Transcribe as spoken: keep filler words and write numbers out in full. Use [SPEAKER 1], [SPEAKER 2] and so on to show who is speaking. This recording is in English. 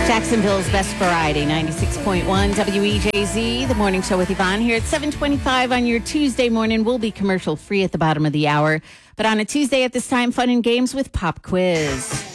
[SPEAKER 1] Jacksonville's Best Variety, ninety-six point one W E J Z, the morning show with Yvonne here at seven twenty-five on your Tuesday morning. We'll be commercial free at the bottom of the hour. But on a Tuesday at this time, fun and games with Pop Quiz.